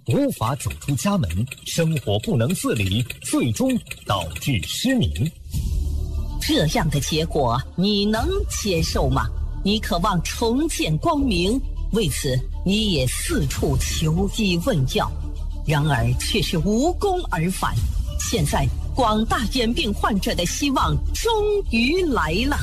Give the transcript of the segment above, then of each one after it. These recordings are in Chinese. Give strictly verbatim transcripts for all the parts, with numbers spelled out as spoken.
无法走出家门，生活不能自理，最终导致失明。 这样的结果你能接受吗？你渴望重见光明，为此你也四处求医问药，然而却是无功而返。现在广大眼病患者的希望终于来了。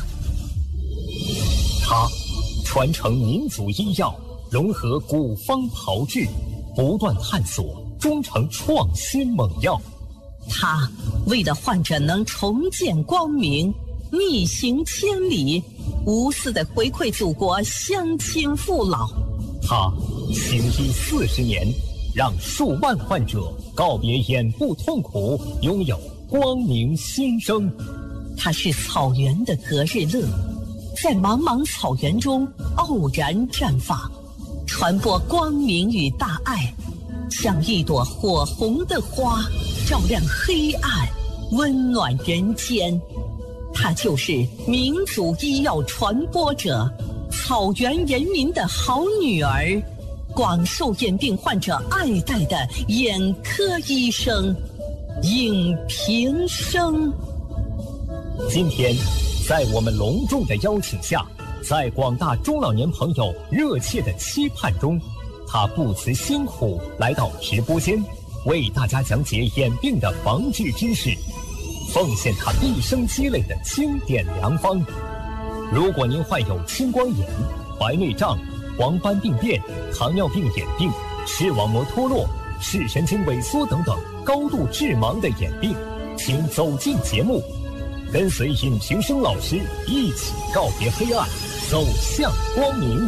他传承民族医药，融合古方炮制，不断探索，终成创新猛药。 他为了患者能重见光明，逆行千里，无私的回馈祖国乡亲父老。 他行医四十年，让数万患者告别眼部痛苦，拥有光明新生。 他是草原的格日乐，在茫茫草原中傲然绽放，传播光明与大爱，像一朵火红的花，照亮黑暗，温暖人间。她就是民族医药传播者，草原人民的好女儿，广受眼病患者爱戴的眼科医生尹平生。 今天在我们隆重的邀请下，在广大中老年朋友热切的期盼中，他不辞辛苦来到直播间，为大家讲解眼病的防治知识，奉献他毕生积累的经典良方。如果您患有青光眼、白内障、黄斑病变、糖尿病眼病、视网膜脱落、视神经萎缩等等高度致盲的眼病，请走进节目，跟随尹平生老师一起告别黑暗，走向光明。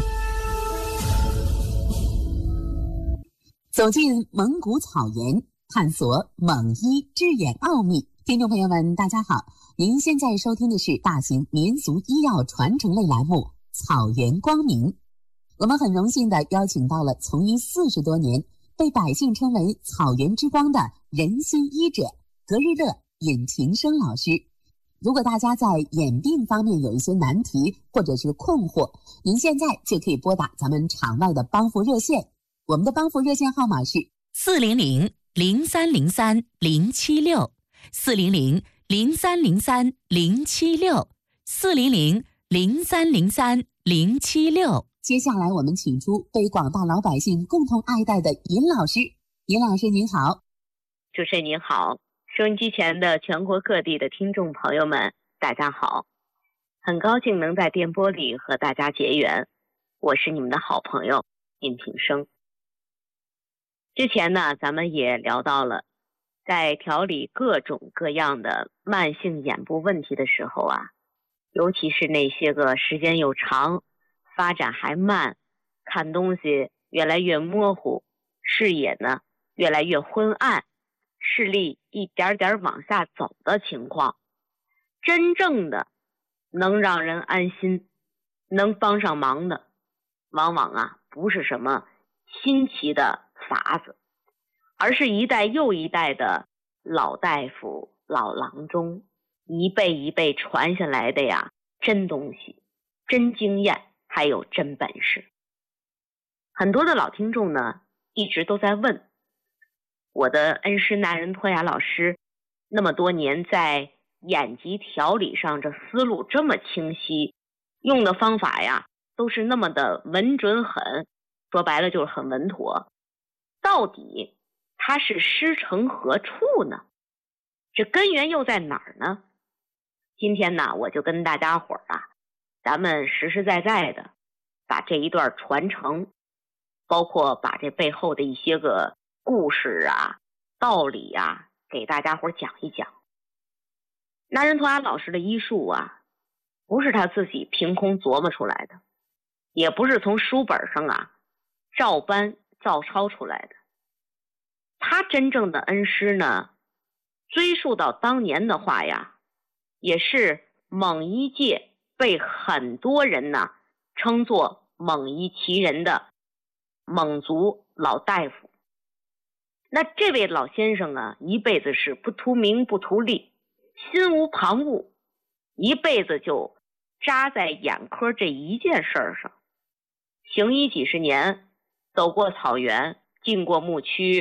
走进蒙古草原，探索蒙医治眼奥秘。听众朋友们，大家好，您现在收听的是大型民族医药传承类栏目《草原光明》。我们很荣幸地邀请到了从医四十多年，被百姓称为草原之光的人心医者格日乐尹平生老师。如果大家在眼病方面有一些难题或者是困惑，您现在就可以拨打咱们场外的帮扶热线，我们的帮扶热线号码是四零零零三零三零七六，四零零零三零三零七六，四零零零三零三零七六。 接下来我们请出被广大老百姓共同爱戴的尹老师。尹老师您好。 主持人您好，收音机前的全国各地的听众朋友们大家好，很高兴能在电波里和大家结缘，我是你们的好朋友尹平生。之前呢咱们也聊到了，在调理各种各样的慢性眼部问题的时候啊，尤其是那些个时间又长，发展还慢，看东西越来越模糊，视野呢越来越昏暗，视力一点点往下走的情况，真正的能让人安心能帮上忙的，往往啊不是什么新奇的法子，而是一代又一代的老大夫老郎中一辈一辈传下来的呀，真东西，真经验，还有真本事。很多的老听众呢一直都在问，我的恩师纳仁托雅老师那么多年在眼疾调理上这思路这么清晰，用的方法呀都是那么的稳准狠，说白了就是很稳妥，到底他是师承何处呢？这根源又在哪儿呢？今天呢我就跟大家伙儿啊，咱们实实在在的把这一段传承，包括把这背后的一些个故事啊道理啊给大家伙儿讲一讲。纳仁托雅老师的医术啊，不是他自己凭空琢磨出来的，也不是从书本上啊照搬照抄出来的。他真正的恩师呢，追溯到当年的话呀，也是蒙医界被很多人呢称作蒙医奇人的蒙族老大夫。那这位老先生啊，一辈子是不图名不图利，心无旁骛，一辈子就扎在眼科这一件事儿上，行医几十年，走过草原，进过牧区，